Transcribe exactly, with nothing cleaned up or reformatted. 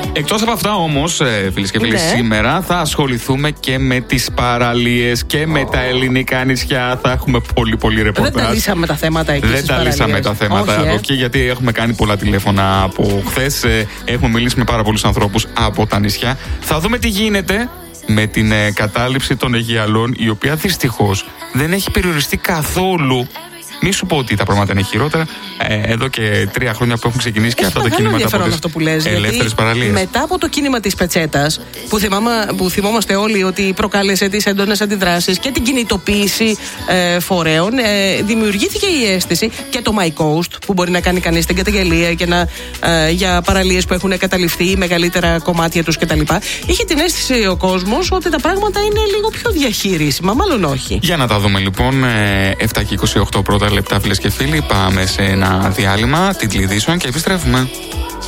Εκτός από αυτά όμως, φίλες και φίλοι, ναι. σήμερα θα ασχοληθούμε και με τις παραλίες και με oh. τα ελληνικά νησιά. Θα έχουμε πολύ πολύ ρεπορτάζ. Δεν τα λύσαμε τα θέματα εκεί. Δεν τα λύσαμε τα θέματα Όχι, εδώ ε. και γιατί έχουμε κάνει πολλά τηλέφωνα από χθες. Έχουμε μιλήσει με πάρα πολλούς ανθρώπους από τα νησιά. Θα δούμε τι γίνεται με την ε, κατάληψη των Αιγιαλών, η οποία δυστυχώς δεν έχει περιοριστεί καθόλου. Μη σου πω ότι τα πράγματα είναι χειρότερα. Ε, εδώ και τρία χρόνια που έχουν ξεκινήσει και έχει αυτό το κίνημα από τις ελεύθερες παραλίες. Μετά από το κίνημα της Πετσέτας, που, που θυμόμαστε όλοι ότι προκάλεσε τις έντονες αντιδράσεις και την κινητοποίηση ε, φορέων, ε, δημιουργήθηκε η αίσθηση και το My Coast, που μπορεί να κάνει κανείς την καταγγελία και να, ε, για παραλίες που έχουν καταληφθεί, μεγαλύτερα κομμάτια τους κτλ. Είχε την αίσθηση ο κόσμος ότι τα πράγματα είναι λίγο πιο διαχειρίσιμα, μάλλον όχι. Για να τα δούμε λοιπόν. ε, επτά και είκοσι οκτώ πρώτα λεπτά, φίλες και φίλοι. Πάμε σε ένα διάλειμμα, την κλειδίσεων και επιστρέφουμε.